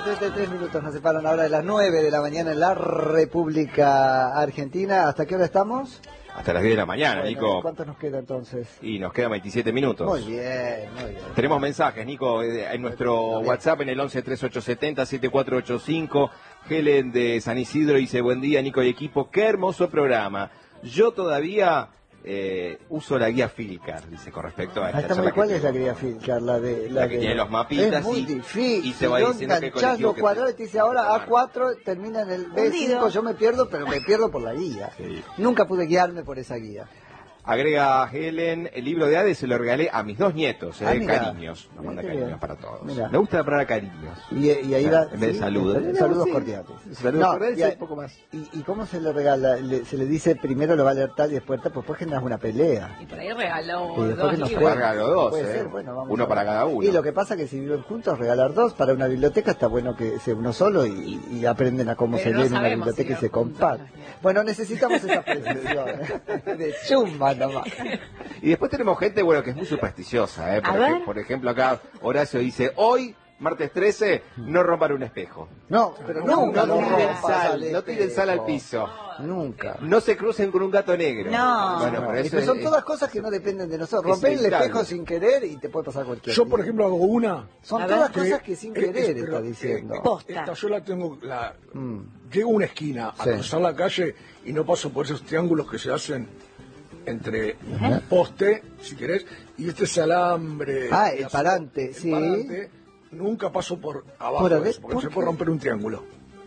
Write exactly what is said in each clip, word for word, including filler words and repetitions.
treinta y tres minutos nos separan ahora de las nueve de la mañana en la República Argentina. ¿Hasta qué hora estamos? Hasta las diez de la mañana, bueno, Nico. ¿Cuánto nos queda entonces? Y nos quedan veintisiete minutos. Muy bien, muy bien. Tenemos mensajes, Nico, en nuestro WhatsApp en el once treinta y ocho setenta setenta y cuatro ochenta y cinco. Helen de San Isidro dice, buen día, Nico y equipo, qué hermoso programa. Yo todavía eh, uso la guía Filcar, dice, con respecto a esta Está muy, ¿cuál es la guía Filcar? La, de, la, la que de... tiene los mapitas. Es muy y, difícil. Y te va diciendo que los cuadrados y te dice ahora A cuatro, termina en el B cinco, yo me pierdo, pero me pierdo por la guía. Sí. Nunca pude guiarme por esa guía. Agrega Helen, el libro de Hades se lo regalé a mis dos nietos, eh, ah, cariños. Nos manda cariños bien. Para todos. Mirá. Me gusta la palabra cariños. Y, y ahí va. En vez de saludos. Sí, saludos sí. cordiales. Saludos no, cordiales y un poco más. ¿Y, ¿Y cómo se le regala? Le, se le dice primero lo va a leer tal y después tal, pues después generas una pelea. Y por ahí regaló y dos que nos libros. Regaló dos, puede eh. ser, bueno, vamos uno para cada uno. Y lo que pasa es que si viven juntos, regalar dos. Para una biblioteca está bueno que sea uno solo y, y aprenden a cómo Pero se no lee en una biblioteca si y se comparten. Bueno, necesitamos esa precisión ¿eh? de chumba nomás. Y después tenemos gente, bueno, que es muy supersticiosa, ¿eh? Porque, por ejemplo, acá Horacio dice, hoy, martes trece, no rompan un espejo. No, pero no, nunca no, no tiren sal, no tiren sal al piso. Nunca. No se crucen con un gato negro. No. Bueno, no. pero eso son es, todas cosas que no dependen de nosotros. Romper el espejo sin querer y te puede pasar cualquier Yo, por ejemplo, hago una. Son a todas cosas que, que sin querer es, pero, está diciendo. Eh, esta yo la tengo, la, mm. llego a una esquina a sí. cruzar la calle y no paso por esos triángulos que se hacen entre un poste, si querés, y este es alambre. Ah, el parante, el sí. Parante, nunca paso por abajo, por eso, porque ¿por se puede romper un triángulo.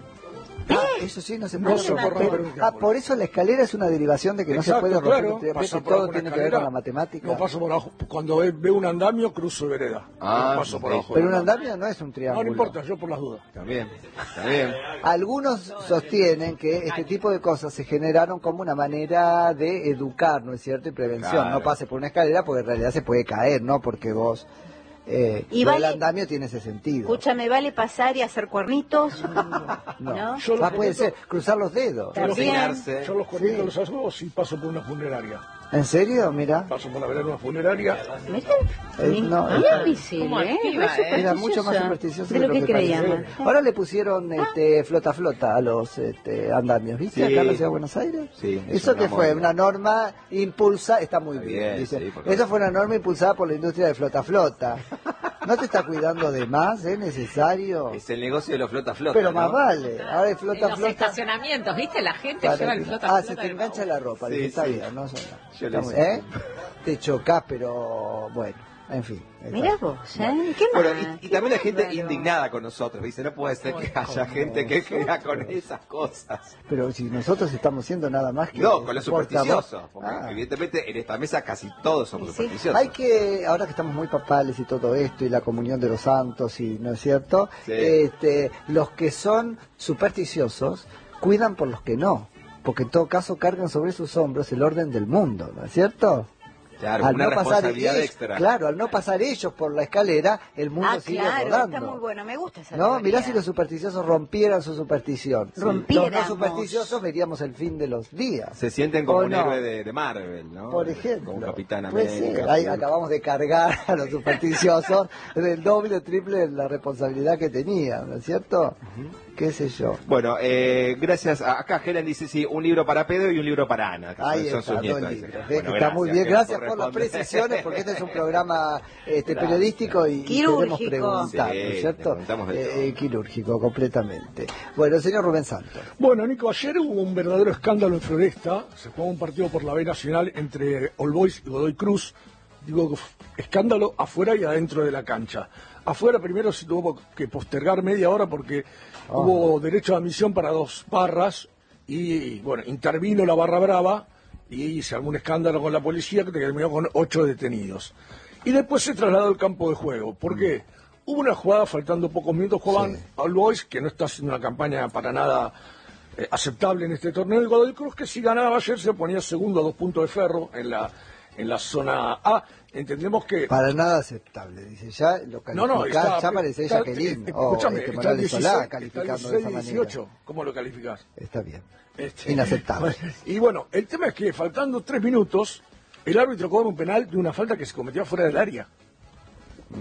Ah, eso sí, no se puede, no se puede romper un Ah, por eso la escalera es una derivación de que Exacto, no se puede romper claro, un triángulo, todo tiene que ver con la matemática. No paso por abajo, cuando veo un andamio cruzo vereda. Ah, no paso por abajo. Pero un andamio no es un triángulo. No, no importa, yo por las dudas. También, también. Algunos sostienen que este tipo de cosas se generaron como una manera de educar, ¿no es cierto? Y prevención. Claro. No pase por una escalera porque en realidad se puede caer, ¿no? Porque vos... Eh, y vale, el andamio tiene ese sentido. Escúchame, ¿vale pasar y hacer cuernitos? No, ¿no? Yo ah, puede ser, cruzar los dedos. Yo los, yo los cuernitos sí. los hago si paso por una funeraria. ¿En serio? Mira. Paso por la vereda de una funeraria. Mira, eh, no, es difícil, ¿eh? Era mucho más supersticioso de lo que, que creíamos. Ahora le pusieron este, flota flota a los este, andamios, ¿viste? Sí. Acá en la ciudad de Buenos Aires. Sí, ¿Eso que fue? Una norma impulsada, está muy bien. bien dice. Sí, Eso fue una norma impulsada por la industria de flota flota. ¿No te está cuidando de más? ¿Es necesario? Es el negocio de los flota flota. Pero ¿no? más vale. Ahora es flota en los flota. estacionamientos, ¿viste? La gente Para lleva que... el flota ah, flota. Ah, se te engancha la ropa. Sí, Dice, está sí. bien, no son Yo está muy... ¿Eh? Te chocás, pero bueno. En fin. Mirá vos, ¿eh? ¿Qué bueno, más? y, y también hay gente raro. indignada con nosotros, dice, no puede ser que haya gente que crea con esas cosas. Pero si nosotros estamos siendo nada más que... No, con los supersticiosos, porque ah. evidentemente en esta mesa casi todos somos sí. supersticiosos. Hay que, ahora que estamos muy papales y todo esto, y la comunión de los santos, y ¿no es cierto? Sí. Este, los que son supersticiosos cuidan por los que no, porque en todo caso cargan sobre sus hombros el orden del mundo, ¿no es cierto? Claro, al una no responsabilidad pasar, extra. Claro, al no pasar ellos por la escalera, el mundo ah, sigue claro, rodando. Está muy bueno, me gusta esa No, teoría. mirá si los supersticiosos rompieran su superstición. Sí. Rompiéramos. Los no supersticiosos veríamos el fin de los días. Se sienten como un no? héroe de, de Marvel, ¿no? Por ejemplo. Como un Capitán pues América. Sí, ahí acabamos de cargar a los supersticiosos del doble o triple de la responsabilidad que tenían, ¿no es cierto? Uh-huh. Qué sé yo. Bueno, eh, gracias. A, acá Helen dice, sí, un libro para Pedro y un libro para Ana. Que ahí son, está, son sus nietos. Bueno, bueno, está gracias, muy bien, gracias por, por las precisiones, porque este es un programa este, claro, periodístico claro. y, y quirúrgico. queremos preguntar, sí, ¿no es cierto? Eh, eh, quirúrgico, completamente. Bueno, señor Rubén Santos. Bueno, Nico, ayer hubo un verdadero escándalo en Floresta. Se jugó un partido por la B Nacional entre All Boys y Godoy Cruz. Digo, escándalo afuera y adentro de la cancha. Afuera primero se tuvo que postergar media hora porque oh. hubo derecho de admisión para dos barras y, bueno, intervino la barra brava y se armó un escándalo con la policía que terminó con ocho detenidos. Y después se trasladó al campo de juego. ¿Por mm. qué? Hubo una jugada, faltando pocos minutos, jugaban sí. All Boys, que no está haciendo una campaña para nada eh, aceptable en este torneo, y Godoy Cruz, que si ganaba ayer se ponía segundo a dos puntos de ferro en la, en la zona A. Entendemos que... Para nada aceptable, dice, ya lo califica, no, no, está, ya parece está, Jacqueline, eh, o escúchame, este está el dieciséis, Solá calificando está el de esa manera. dieciocho, ¿cómo lo calificás? Está bien, este, inaceptable. Y bueno, el tema es que faltando tres minutos, el árbitro cobra un penal de una falta que se cometió fuera del área. Mm.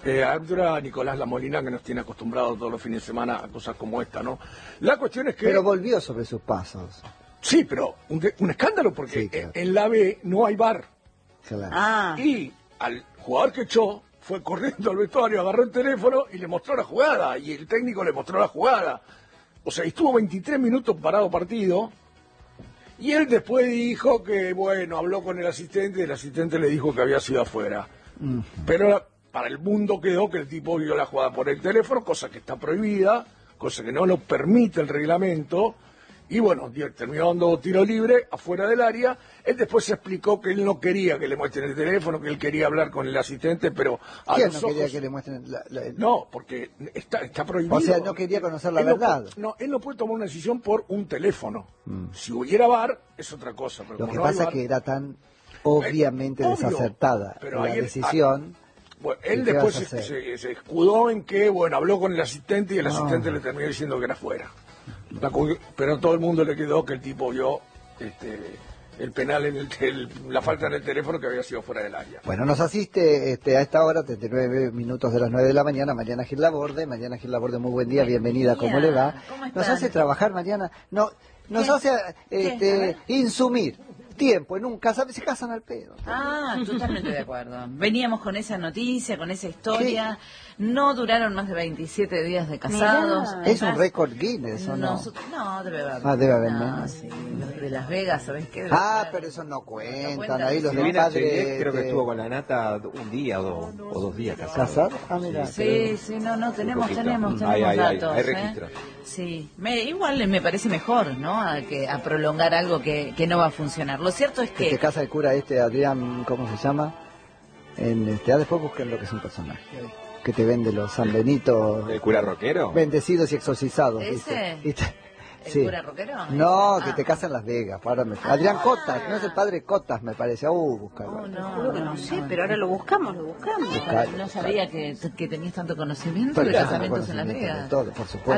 Eh, Artura Nicolás La Molina, que nos tiene acostumbrados todos los fines de semana a cosas como esta, ¿no? La cuestión es que... Pero volvió sobre sus pasos. Sí, pero un, de, un escándalo porque sí, claro. en la B no hay V A R. Claro. Ah. Y al jugador que echó fue corriendo al vestuario, agarró el teléfono y le mostró la jugada. Y el técnico le mostró la jugada. O sea, estuvo veintitrés minutos parado partido. Y él después dijo que, bueno, habló con el asistente y el asistente le dijo que había sido afuera. Mm. Pero para el mundo quedó que el tipo vio la jugada por el teléfono, cosa que está prohibida, cosa que no lo permite el reglamento. Y bueno, terminó dando tiro libre afuera del área. Él después se explicó que él no quería que le muestren el teléfono, que él quería hablar con el asistente, pero a ¿Quién los no ojos... quería que le muestren la, la... No, porque está, está prohibido. O sea, no quería conocer la él verdad. No, no, él no puede tomar una decisión por un teléfono. Mm. Si hubiera V A R, es otra cosa. Pero Lo que no pasa es que era tan obviamente eh, obvio, desacertada pero la él, decisión... Bueno, él después se, se, se escudó en que, bueno, habló con el asistente y el no. asistente le terminó diciendo que era fuera. La, pero a todo el mundo le quedó que el tipo vio este, el penal, en el, el, la falta en el teléfono que había sido fuera del área. Bueno, nos asiste este, a esta hora, treinta y nueve minutos de las nueve de la mañana, Mariana Gil Laborde. Mariana Gil Laborde, muy buen día, bienvenida, ¿cómo le va? ¿Cómo nos hace trabajar, Mariana, no, nos ¿Qué? hace este, insumir tiempo en un casa, se casan al pedo. Ah, totalmente de acuerdo. Veníamos con esa noticia, con esa historia. ¿Qué? No duraron más de veintisiete días de casados. Mirá, es un récord Guinness, ¿o no? Nosotros, no, debe haber. Ah, debe haber no, menos. Sí, los de Las Vegas, ¿sabes qué? Ah, haber. pero eso no cuentan. No cuentan. Ahí los de padres. Creo que estuvo con la nata un día o dos, o dos días casado. ¿Casado? Ah, mira. Sí, pero... sí, no, no, tenemos, tenemos, tenemos hay, hay, datos. Hay, hay registro. ¿eh? Sí, me, igual me parece mejor, ¿no? A, que, a prolongar algo que, que no va a funcionar. Lo cierto es que... Que se casa el cura este, Adrián, ¿cómo se llama? En este, ah, después busquen lo que es un personaje. Que te vende los San Benito. ¿El cura rockero? Bendecidos y exorcizados. ¿Ese? ¿Viste? ¿El sí. cura rockero? No, ah. que te casa en Las Vegas. Ahora me... ah. Adrián Cotas, no es el padre Cotas, me parece. Uh, buscarlo. Oh, no, no, no sé, pero ahora lo buscamos, lo buscamos. Buscar, no sabía que, que tenías tanto conocimiento pero de casamientos en Las Vegas. De todo, por supuesto.